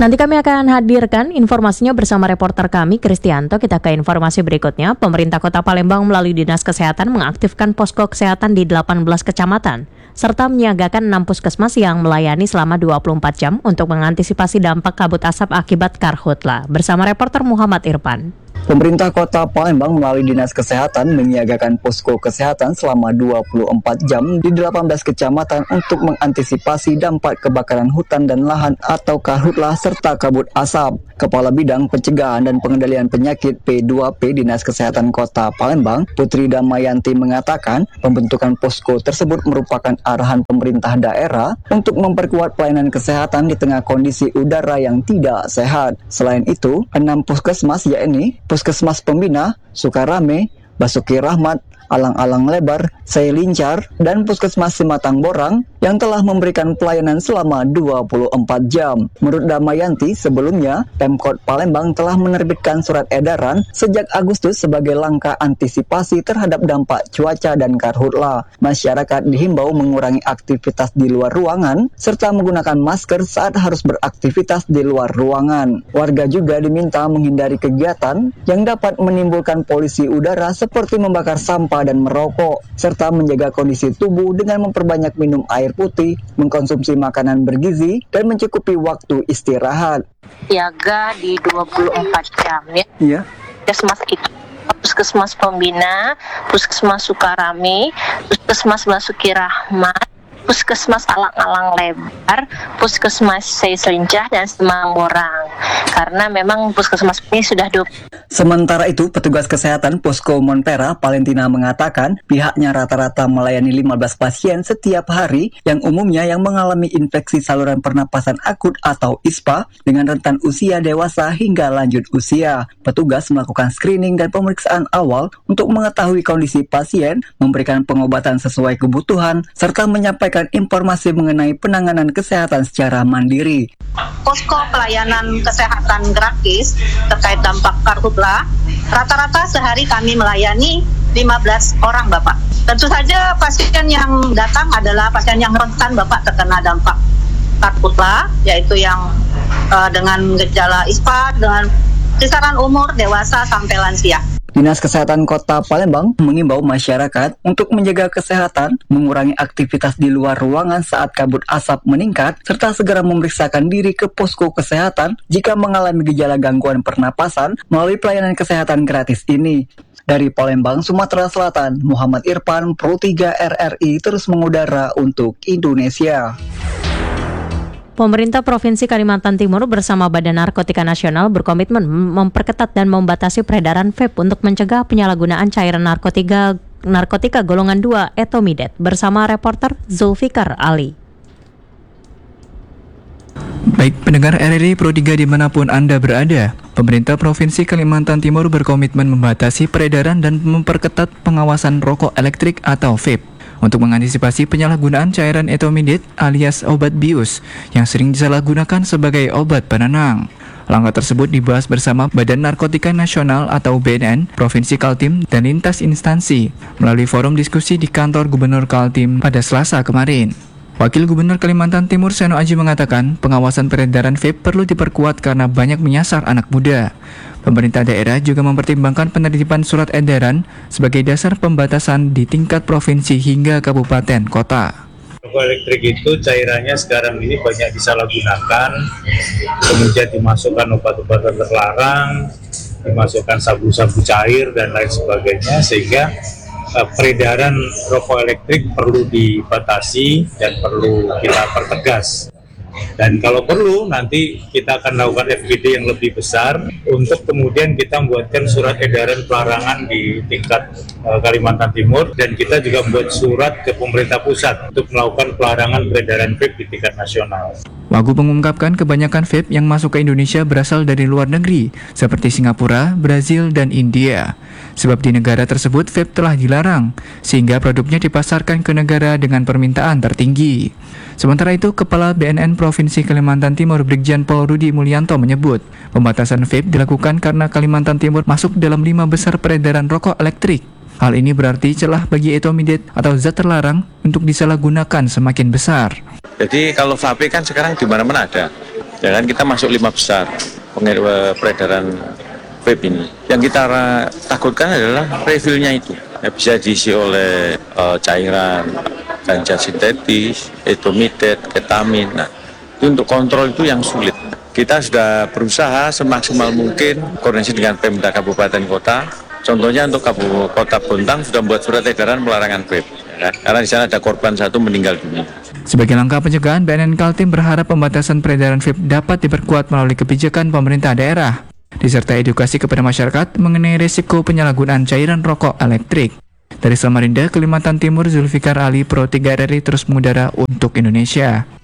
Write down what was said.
Nanti kami akan hadirkan informasinya bersama reporter kami, Kristianto. Kita ke informasi berikutnya. Pemerintah Kota Palembang melalui Dinas Kesehatan mengaktifkan posko kesehatan di 18 kecamatan, serta menyiagakan 6 puskesmas yang melayani selama 24 jam untuk mengantisipasi dampak kabut asap akibat karhutla. Bersama reporter Muhammad Irfan. Pemerintah Kota Palembang melalui Dinas Kesehatan menyiagakan posko kesehatan selama 24 jam di 18 kecamatan untuk mengantisipasi dampak kebakaran hutan dan lahan atau karhutla serta kabut asap. Kepala Bidang Pencegahan dan Pengendalian Penyakit P2P Dinas Kesehatan Kota Palembang, Putri Damayanti mengatakan pembentukan posko tersebut merupakan arahan pemerintah daerah untuk memperkuat pelayanan kesehatan di tengah kondisi udara yang tidak sehat. Selain itu, 6 puskesmas yakni Puskesmas Pembina, Sukarame, Basuki Rahmat, Alang-Alang Lebar, Seilincar, dan Puskesmas Simatang Borang yang telah memberikan pelayanan selama 24 jam. Menurut Damayanti, sebelumnya Pemkot Palembang telah menerbitkan surat edaran sejak Agustus sebagai langkah antisipasi terhadap dampak cuaca dan karhutla. Masyarakat dihimbau mengurangi aktivitas di luar ruangan serta menggunakan masker saat harus beraktivitas di luar ruangan. Warga juga diminta menghindari kegiatan yang dapat menimbulkan polusi udara seperti membakar sampah dan merokok, serta menjaga kondisi tubuh dengan memperbanyak minum air putih, mengkonsumsi makanan bergizi, dan mencukupi waktu istirahat. Siaga di 24 jam ya. Iya. Puskesmas itu Puskesmas Pembina, Puskesmas Sukarame, Puskesmas Basuki Rahmat, Puskesmas Alang-Alang Lebar, Puskesmas Seilincar, dan Simatang Borang. Karena memang puskesmas ini sudah Sementara itu, petugas kesehatan Posko Monpera, Valentina mengatakan pihaknya rata-rata melayani 15 pasien setiap hari yang umumnya yang mengalami infeksi saluran pernapasan akut atau ISPA dengan rentan usia dewasa hingga lanjut usia. Petugas melakukan screening dan pemeriksaan awal untuk mengetahui kondisi pasien, memberikan pengobatan sesuai kebutuhan, serta menyampaikan informasi mengenai penanganan kesehatan secara mandiri. Posko pelayanan kesehatan gratis terkait dampak karhutla, rata-rata sehari kami melayani 15 orang Bapak. Tentu saja pasien yang datang adalah pasien yang rentan Bapak terkena dampak karhutla, yaitu yang dengan gejala ISPA dengan kisaran umur dewasa sampai lansia. Dinas Kesehatan Kota Palembang mengimbau masyarakat untuk menjaga kesehatan, mengurangi aktivitas di luar ruangan saat kabut asap meningkat, serta segera memeriksakan diri ke posko kesehatan jika mengalami gejala gangguan pernapasan melalui pelayanan kesehatan gratis ini. Dari Palembang, Sumatera Selatan, Muhammad Irfan, Pro 3 RRI terus mengudara untuk Indonesia. Pemerintah Provinsi Kalimantan Timur bersama Badan Narkotika Nasional berkomitmen memperketat dan membatasi peredaran vape untuk mencegah penyalahgunaan cairan narkotika golongan 2 Etomidet. Bersama reporter Zulfikar Ali. Baik pendengar RRI Pro 3 dimanapun Anda berada, pemerintah Provinsi Kalimantan Timur berkomitmen membatasi peredaran dan memperketat pengawasan rokok elektrik atau vape untuk mengantisipasi penyalahgunaan cairan Etomidet alias obat bius yang sering disalahgunakan sebagai obat penenang. Langkah tersebut dibahas bersama Badan Narkotika Nasional atau BNN, Provinsi Kaltim, dan lintas instansi melalui forum diskusi di kantor Gubernur Kaltim pada Selasa kemarin. Wakil Gubernur Kalimantan Timur Seno Aji mengatakan pengawasan peredaran vape perlu diperkuat karena banyak menyasar anak muda. Pemerintah daerah juga mempertimbangkan penertiban surat edaran sebagai dasar pembatasan di tingkat provinsi hingga kabupaten kota. Rokok elektrik itu cairannya sekarang ini banyak disalahgunakan, kemudian dimasukkan obat-obatan terlarang, dimasukkan sabu-sabu cair dan lain sebagainya, sehingga peredaran rokok elektrik perlu dibatasi dan perlu kita pertegas. Dan kalau perlu nanti kita akan lakukan FGD yang lebih besar untuk kemudian kita membuatkan surat edaran pelarangan di tingkat Kalimantan Timur, dan kita juga membuat surat ke pemerintah pusat untuk melakukan pelarangan peredaran vape di tingkat nasional. Wagub mengungkapkan kebanyakan vape yang masuk ke Indonesia berasal dari luar negeri seperti Singapura, Brazil, dan India. Sebab di negara tersebut vape telah dilarang, sehingga produknya dipasarkan ke negara dengan permintaan tertinggi. Sementara itu, Kepala BNN Provinsi Kalimantan Timur Brigjen Pol Rudi Mulyanto menyebut, pembatasan vape dilakukan karena Kalimantan Timur masuk dalam 5 besar peredaran rokok elektrik. Hal ini berarti celah bagi Etomidet atau zat terlarang untuk disalahgunakan semakin besar. Jadi kalau vape kan sekarang di mana-mana ada. Ya kan, kita masuk 5 besar peredaran vape ini. Yang kita takutkan adalah refillnya itu. Ya, bisa diisi oleh cairan ganja sintetis, etomidate, ketamin. Nah, itu untuk kontrol itu yang sulit. Kita sudah berusaha semaksimal mungkin koordinasi dengan Pemda Kabupaten Kota. Contohnya untuk Kota Bontang sudah membuat surat edaran pelarangan vape, ya, karena di sana ada korban 1 meninggal dunia. Sebagai langkah pencegahan, BNN Kaltim berharap pembatasan peredaran vape dapat diperkuat melalui kebijakan pemerintah daerah, disertai edukasi kepada masyarakat mengenai risiko penyalahgunaan cairan rokok elektrik. Dari Samarinda, Kalimantan Timur, Zulfikar Ali, Pro 3 RRI terus mengudara untuk Indonesia.